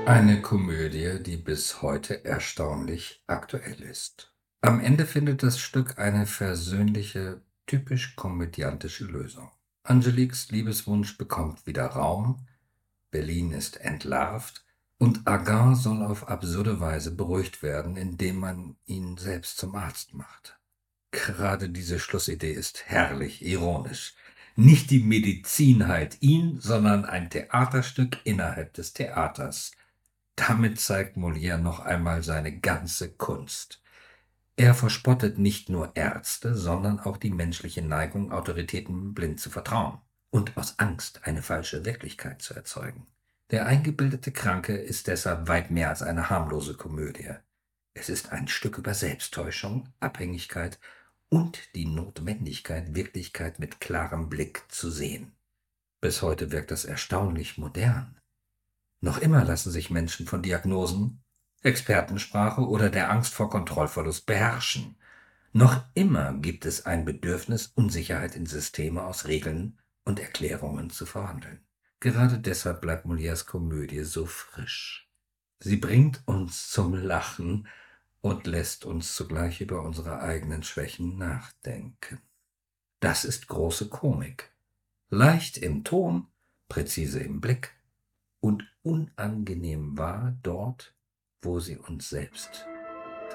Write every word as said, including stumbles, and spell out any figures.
Eine Komödie, die bis heute erstaunlich aktuell ist. Am Ende findet das Stück eine versöhnliche, typisch komödiantische Lösung. Angeliques Liebeswunsch bekommt wieder Raum, Berlin ist entlarvt und Agar soll auf absurde Weise beruhigt werden, indem man ihn selbst zum Arzt macht. Gerade diese Schlussidee ist herrlich ironisch. Nicht die Medizin heilt ihn, sondern ein Theaterstück innerhalb des Theaters. Damit zeigt Molière noch einmal seine ganze Kunst. Er verspottet nicht nur Ärzte, sondern auch die menschliche Neigung, Autoritäten blind zu vertrauen und aus Angst eine falsche Wirklichkeit zu erzeugen. Der eingebildete Kranke ist deshalb weit mehr als eine harmlose Komödie. Es ist ein Stück über Selbsttäuschung, Abhängigkeit und die Notwendigkeit, Wirklichkeit mit klarem Blick zu sehen. Bis heute wirkt das erstaunlich modern. Noch immer lassen sich Menschen von Diagnosen, Expertensprache oder der Angst vor Kontrollverlust beherrschen. Noch immer gibt es ein Bedürfnis, Unsicherheit in Systeme aus Regeln und Erklärungen zu verwandeln. Gerade deshalb bleibt Molières Komödie so frisch. Sie bringt uns zum Lachen und lässt uns zugleich über unsere eigenen Schwächen nachdenken. Das ist große Komik. Leicht im Ton, präzise im Blick und unangenehm wahr dort, wo sie uns selbst